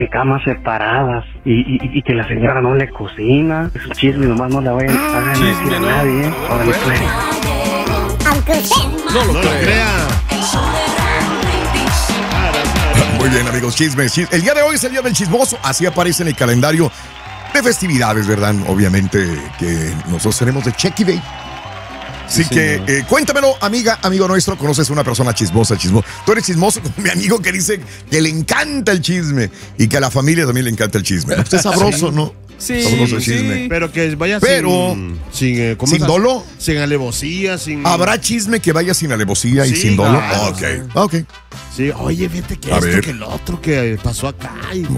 en camas separadas y que la señora no le cocina. Esos chismes nomás no la vayan a decir a nadie, ¿eh? Órale, pues. Aunque usted no lo crea. Muy bien, amigos, chismes. El día de hoy es el día del chismoso. Así aparece en el calendario de festividades, ¿verdad? Obviamente que nosotros tenemos de Checky Day. Así que cuéntamelo, amiga, amigo nuestro. ¿Conoces una persona chismosa, chismoso? Tú eres chismoso como mi amigo que dice que le encanta el chisme y que a la familia también le encanta el chisme. Usted es sabroso, sí. ¿No? Sí, sabroso el chisme. Sí. Pero que vaya sin dolo. Sin alevosía, sin... ¿Habrá chisme que vaya sin alevosía y sin dolo? Claro, ok. Sí, oye, fíjate que esto, que el otro, que pasó acá.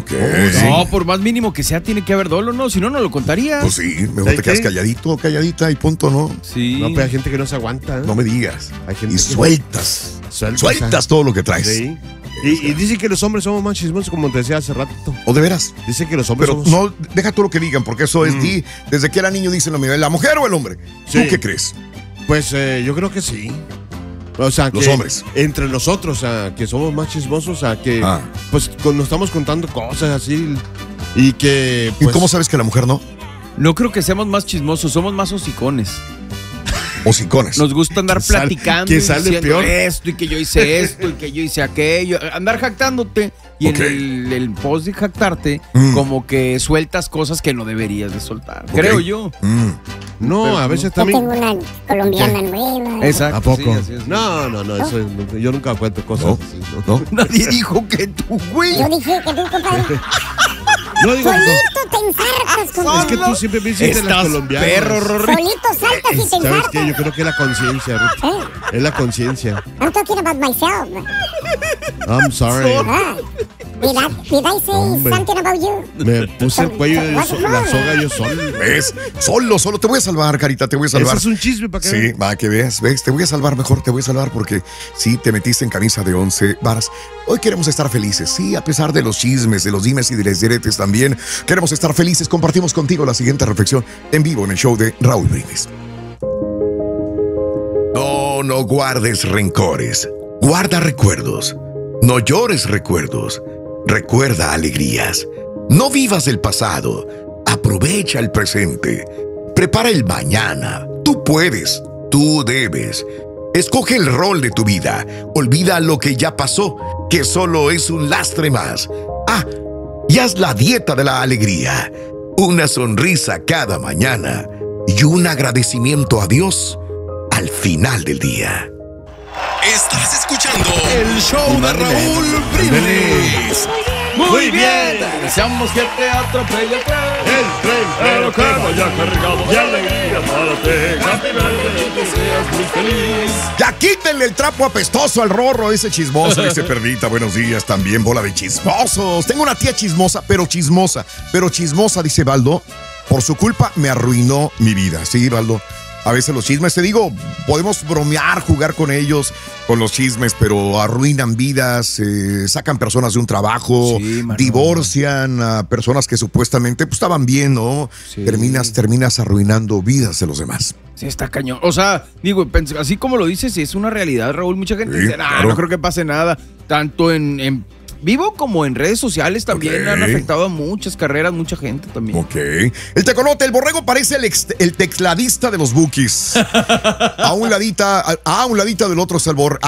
No, por más mínimo que sea, tiene que haber dolo, ¿no? Si no, no lo contaría. Pues sí, mejor te quedas calladito, calladita y punto, ¿no? Sí. No, pero hay gente que no se aguanta, ¿eh? No me digas. Hay gente y sueltas todo lo que traes. Sí. Y dicen que los hombres somos más chismosos, como te decía hace rato. ¿O de veras? Dicen que los hombres somos... no, deja tú lo que digan, porque eso es desde que era niño dicen lo mismo. ¿La mujer o el hombre? Sí. ¿Tú qué crees? Pues yo creo que sí. O sea, los hombres. Entre nosotros, o sea, que somos más chismosos, o sea, que pues nos estamos contando cosas así y que... Pues, ¿y cómo sabes que la mujer no? No creo que seamos más chismosos, somos más hocicones. Hocicones. Nos gusta andar platicando que sale diciendo peor. Esto y que yo hice esto y que yo hice aquello. Andar jactándote y en el post de jactarte como que sueltas cosas que no deberías de soltar. Creo yo. No, pero a veces yo también... tengo una colombiana nueva. Exacto. ¿A poco? Sí, es. No, eso, yo nunca cuento cosas así. ¿No? Nadie dijo que tú, güey. Yo dije que tú, compadre. No digo solito te ensartas, compadre. Es que tú siempre me dices de las colombianas. Perro, Rory. Solito saltas y te ¿Sabes ensartas. qué? Yo creo que es la conciencia, Ruth. Es la conciencia. I'm talking about myself. I'm sorry. Did I say something about you? Me puse el cuello de la soga yo solo. ¿Ves? Solo. Te voy a salvar, carita, te voy a salvar. Ese es un chisme para que sí, va, que veas, ves. Te voy a salvar mejor, te voy a salvar porque sí, te metiste en camisa de 11 varas. Hoy queremos estar felices, sí, a pesar de los chismes, de los dimes y de los diretes también. Queremos estar felices. Compartimos contigo la siguiente reflexión en vivo en el show de Raúl Brindis. No guardes rencores. Guarda recuerdos. No llores recuerdos. Recuerda alegrías. No vivas el pasado. Aprovecha el presente. Prepara el mañana. Tú puedes. Tú debes. Escoge el rol de tu vida. Olvida lo que ya pasó, que solo es un lastre más. Y haz la dieta de la alegría. Una sonrisa cada mañana y un agradecimiento a Dios al final del día. Estás escuchando el show de Raúl Brindis. Muy bien. Deseamos que te atropelle el tren, pero que vaya cargado de alegría para ti. Happy birthday, que seas muy feliz. Ya quítenle el trapo apestoso al Rorro, ese chismoso, dice Perlita. Buenos días también, bola de chismosos. Tengo una tía chismosa, dice Baldo. Por su culpa me arruinó mi vida. Sí, Baldo. A veces los chismes, te digo, podemos bromear, jugar con ellos, con los chismes, pero arruinan vidas, sacan personas de un trabajo, divorcian a personas que supuestamente pues, estaban bien, ¿no? Sí. Terminas arruinando vidas de los demás. Sí, está cañón. O sea, digo, así como lo dices, es una realidad, Raúl. Mucha gente dice, claro. No creo que pase nada, tanto en vivo como en redes sociales también han afectado a muchas carreras, mucha gente también. Ok. El tecolote, el borrego parece el tecladista de los Bukis. A un ladita del otro está el borrego.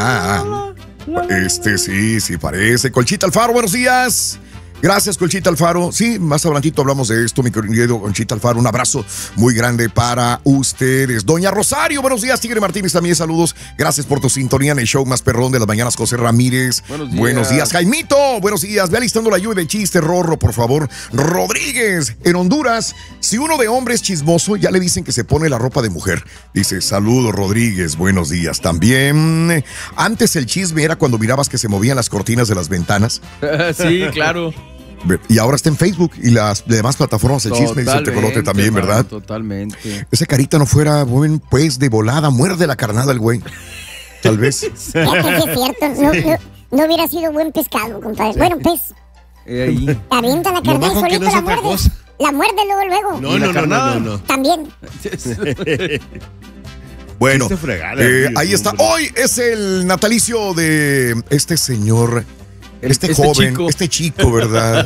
Sí, parece. Colchita Alfaro, buenos días. Gracias, Colchita Alfaro. Sí, más adelantito hablamos de esto, mi querido Colchita Alfaro. Un abrazo muy grande para ustedes. Doña Rosario, buenos días. Tigre Martínez también, saludos. Gracias por tu sintonía en el show más perrón de las mañanas. José Ramírez. Buenos días. Jaimito, buenos días. Ve alistando la lluvia de chiste, Rorro, por favor. Rodríguez, en Honduras, si uno de hombre es chismoso, ya le dicen que se pone la ropa de mujer. Dice, saludos, Rodríguez. Buenos días también. Antes el chisme era cuando mirabas que se movían las cortinas de las ventanas. Sí, claro. Y ahora está en Facebook y las demás plataformas el chisme, dice el tecolote también, ¿verdad? Totalmente. Ese carita no fuera buen pues de volada, muerde la carnada el güey. Tal vez. Es cierto, no hubiera sido buen pescado, compadre. Sí. Bueno, pez. Ahí. Avienta la carnada y solito no la muerde. La muerde luego. No. También. Bueno, ahí está. Hoy es el natalicio de este señor Este joven, chico, ¿verdad?